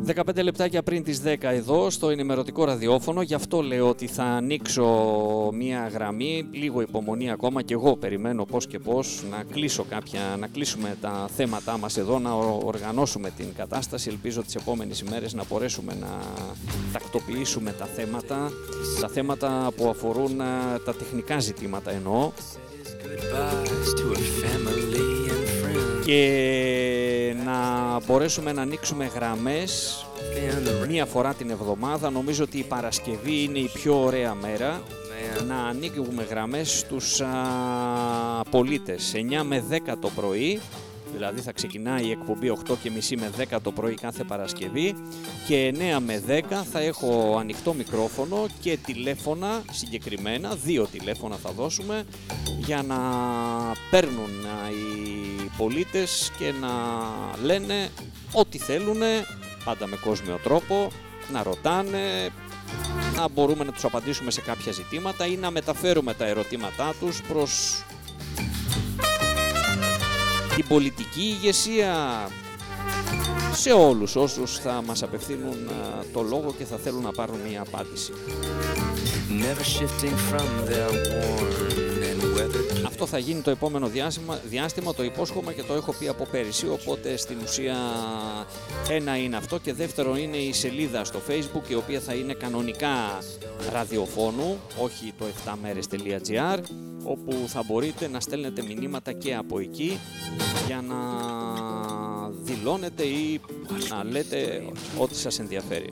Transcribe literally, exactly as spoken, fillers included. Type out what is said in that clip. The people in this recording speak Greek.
δεκαπέντε λεπτάκια πριν τις δέκα εδώ στο ενημερωτικό ραδιόφωνο, γι' αυτό λέω ότι θα ανοίξω μία γραμμή, λίγο υπομονή ακόμα και εγώ περιμένω πώς και πώς να κλείσω κάποια, να κλείσουμε τα θέματά μας εδώ, να οργανώσουμε την κατάσταση. Ελπίζω τις επόμενες ημέρες να μπορέσουμε να τακτοποιήσουμε τα θέματα, τα θέματα που αφορούν τα τεχνικά ζητήματα εννοώ. Και να μπορέσουμε να ανοίξουμε γραμμές μία φορά την εβδομάδα. Νομίζω ότι η Παρασκευή είναι η πιο ωραία μέρα να ανοίγουμε γραμμές στους α, πολίτες εννιά με δέκα το πρωί. Δηλαδή θα ξεκινάει η εκπομπή οκτώ και μισή με δέκα το πρωί κάθε Παρασκευή και εννιά με δέκα θα έχω ανοιχτό μικρόφωνο και τηλέφωνα συγκεκριμένα, δύο τηλέφωνα θα δώσουμε για να παίρνουν οι πολίτες και να λένε ό,τι θέλουν, πάντα με κόσμιο τρόπο, να ρωτάνε, να μπορούμε να τους απαντήσουμε σε κάποια ζητήματα ή να μεταφέρουμε τα ερωτήματά τους προς την πολιτική ηγεσία, σε όλους όσους θα μας απευθύνουν uh, το λόγο και θα θέλουν να πάρουν μια απάντηση. Αυτό θα γίνει το επόμενο διάστημα, διάστημα, το υπόσχομαι και το έχω πει από πέρυσι, οπότε στην ουσία ένα είναι αυτό και δεύτερο είναι η σελίδα στο Facebook, η οποία θα είναι κανονικά ραδιοφώνου, όχι το επτά μέρες τελεία τζι άρ, όπου θα μπορείτε να στέλνετε μηνύματα και από εκεί για να δηλώνετε ή να λέτε ό,τι σας ενδιαφέρει.